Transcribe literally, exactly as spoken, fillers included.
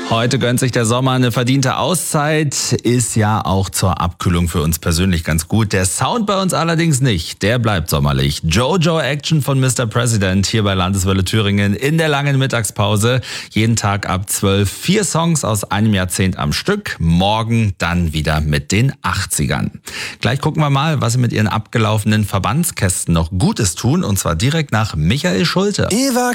Heute gönnt sich der Sommer eine verdiente Auszeit, ist ja auch zur Abkühlung für uns persönlich ganz gut. Der Sound bei uns allerdings nicht, der bleibt sommerlich. Jojo Action von Mister President hier bei Landeswelle Thüringen in der langen Mittagspause. Jeden Tag ab zwölf, vier Songs aus einem Jahrzehnt am Stück. Morgen dann wieder mit den achtzigern. Gleich gucken wir mal, was sie mit ihren abgelaufenen Verbandskästen noch Gutes tun, und zwar direkt nach Michael Schulte. Ich war